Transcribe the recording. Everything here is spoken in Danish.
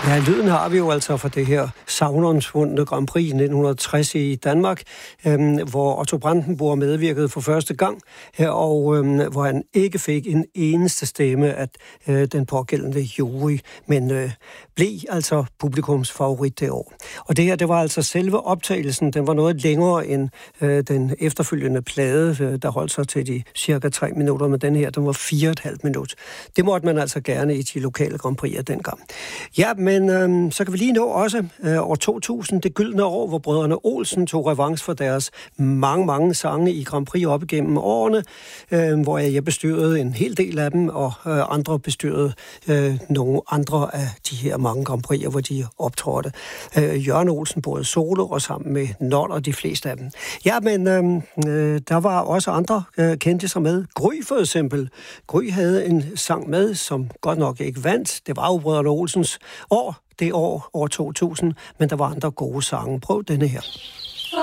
Ja, lyden har vi jo altså fra det her sagnomspundne Grand Prix 1960 i Danmark, hvor Otto Brandenburg medvirkede for første gang, og hvor han ikke fik en eneste stemme af den pågældende jury, men blev altså publikums favorit det år. Og det her, det var altså selve optagelsen, den var noget længere end den efterfølgende plade, der holdt sig til de cirka 3 minutter, men den her, den var 4,5 minut. Det måtte man altså gerne i de lokale Grand Prix'er dengang. Ja, men så kan vi lige nå også år 2000, det gyldne år, hvor brødrene Olsen tog revanche for deres mange sange i Grand Prix op igennem årene, hvor jeg bestyrede en hel del af dem, og andre bestyrede nogle andre af de her mange Grand Prix'er, hvor de optrådte. Jørgen Olsen både solo og sammen med Nold og de fleste af dem. Ja, men der var også andre kendte sig med. Gry for eksempel. Gry havde en sang med, som godt nok ikke vandt. Det var jo brødrene Olsens år, det år 2000, men der var andre gode sange. Prøv denne her.